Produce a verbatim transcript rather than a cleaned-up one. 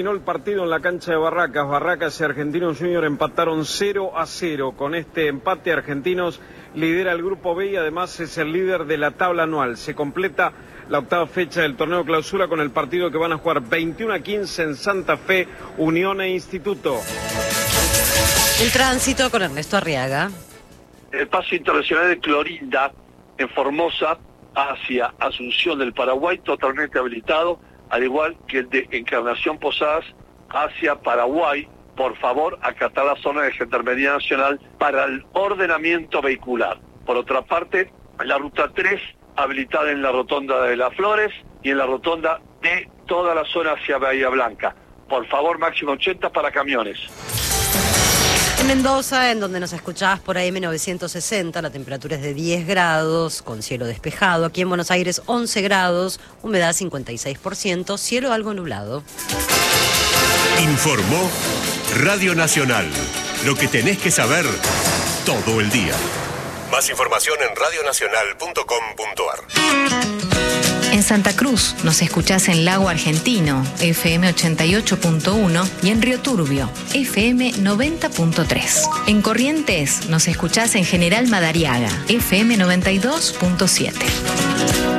Terminó el partido en la cancha de Barracas. Barracas y Argentinos Junior empataron cero a cero. Con este empate, Argentinos lidera el grupo B y además es el líder de la tabla anual. Se completa la octava fecha del torneo clausura con el partido que van a jugar veintiuno a quince en Santa Fe, Unión e Instituto. El tránsito con Ernesto Arriaga. El paso internacional de Clorinda en Formosa hacia Asunción del Paraguay totalmente habilitado, al igual que el de Encarnación Posadas hacia Paraguay. Por favor, acatar la zona de Gendarmería Nacional para el ordenamiento vehicular. Por otra parte, la ruta tres habilitada en la rotonda de Las Flores y en la rotonda de toda la zona hacia Bahía Blanca. Por favor, máximo ochenta para camiones. En Mendoza, en donde nos escuchabas por A M novecientos sesenta, la temperatura es de diez grados, con cielo despejado. Aquí en Buenos Aires, once grados, humedad cincuenta y seis por ciento, cielo algo nublado. Informó Radio Nacional. Lo que tenés que saber todo el día. Más información en radio nacional punto com punto a r. En Santa Cruz nos escuchás en Lago Argentino, F M ochenta y ocho punto uno, y en Río Turbio, F M noventa punto tres. En Corrientes nos escuchás en General Madariaga, F M noventa y dos punto siete.